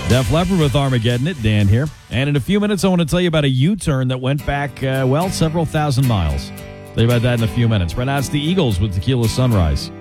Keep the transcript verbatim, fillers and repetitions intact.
Def Leppard with Armageddon it. Dan here. And in a few minutes, I want to tell you about a U-turn that went back, uh, well, several thousand miles. Tell you about that in a few minutes. Right now, it's the Eagles with Tequila Sunrise.